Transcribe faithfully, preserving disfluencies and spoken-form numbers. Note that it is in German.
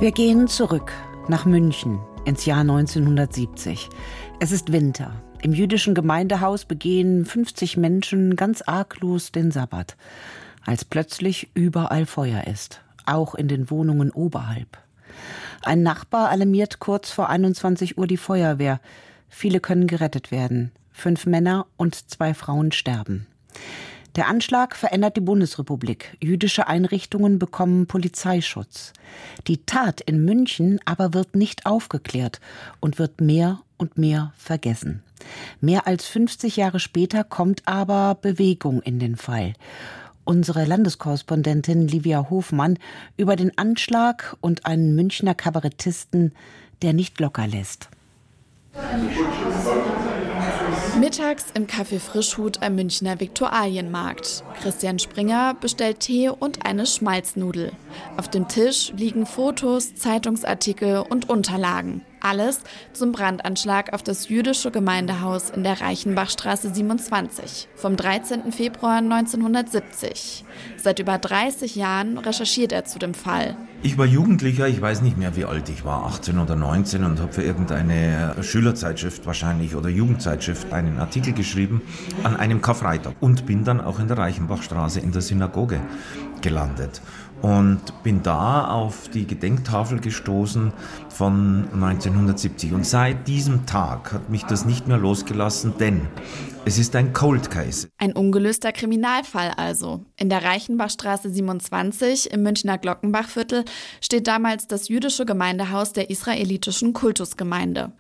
Wir gehen zurück nach München ins Jahr neunzehnhundertsiebzig. Es ist Winter. Im jüdischen Gemeindehaus begehen fünfzig Menschen ganz arglos den Sabbat, als plötzlich überall Feuer ist, auch in den Wohnungen oberhalb. Ein Nachbar alarmiert kurz vor einundzwanzig Uhr die Feuerwehr. Viele können gerettet werden. Fünf Männer und zwei Frauen sterben. Der Anschlag verändert die Bundesrepublik. Jüdische Einrichtungen bekommen Polizeischutz. Die Tat in München aber wird nicht aufgeklärt und wird mehr und mehr vergessen. Mehr als fünfzig Jahre später kommt aber Bewegung in den Fall. Unsere Landeskorrespondentin Livia Hofmann über den Anschlag und einen Münchner Kabarettisten, der nicht locker lässt. Mittags im Café Frischhut am Münchner Viktualienmarkt. Christian Springer bestellt Tee und eine Schmalznudel. Auf dem Tisch liegen Fotos, Zeitungsartikel und Unterlagen. Alles zum Brandanschlag auf das jüdische Gemeindehaus in der Reichenbachstraße siebenundzwanzig vom dreizehnten Februar neunzehnhundertsiebzig. Seit über dreißig Jahren recherchiert er zu dem Fall. Ich war Jugendlicher, ich weiß nicht mehr, wie alt ich war, achtzehn oder neunzehn, und habe für irgendeine Schülerzeitschrift wahrscheinlich oder Jugendzeitschrift einen Artikel geschrieben an einem Karfreitag und bin dann auch in der Reichenbachstraße in der Synagoge gelandet. Und bin da auf die Gedenktafel gestoßen von neunzehnhundertsiebzig. Und seit diesem Tag hat mich das nicht mehr losgelassen, denn es ist ein Cold Case. Ein ungelöster Kriminalfall also. In der Reichenbachstraße siebenundzwanzig im Münchner Glockenbachviertel steht damals das jüdische Gemeindehaus der israelitischen Kultusgemeinde.